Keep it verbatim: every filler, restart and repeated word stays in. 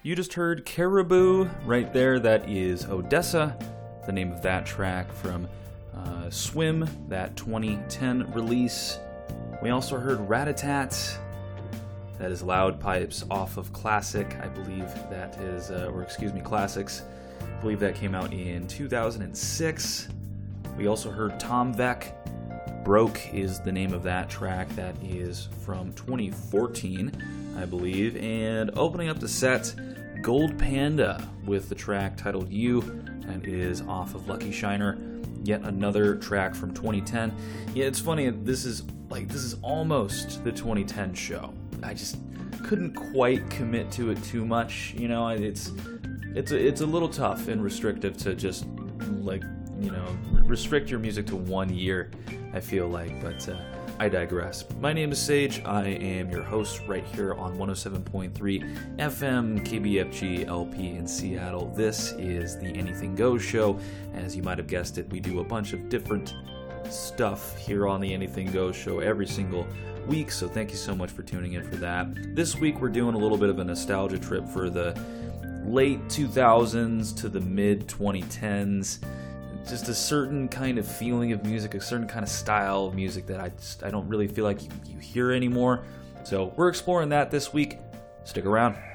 You just heard Caribou right there. That is Odessa, the name of that track from uh, Swim, that twenty ten release. We also heard Rat-a-tat. That is Loud Pipes off of Classic. I believe that is, uh, or excuse me, Classics. I believe that came out in two thousand six. We also heard Tom Veck. Broke is the name of that track. That is from twenty fourteen, I believe. And opening up the set, Gold Panda with the track titled You, and is off of Lucky Shiner. Yet another track from twenty ten. Yeah, it's funny, this is like this is almost the twenty ten show. I just couldn't quite commit to it too much, you know. It's it's a, it's a little tough and restrictive to just like, you know, restrict your music to one year, I feel like, but uh, I digress. My name is Sage. I am your host right here on one oh seven point three F M K B F G L P in Seattle. This is the Anything Goes show. As you might have guessed it, we do a bunch of different stuff here on the Anything Goes show every single week, so thank you so much for tuning in for that. This week we're doing a little bit of a nostalgia trip for the late two thousands to the mid twenty tens. Just a certain kind of feeling of music, a certain kind of style of music that I just I don't really feel like you, you hear anymore. So we're exploring that this week. Stick around.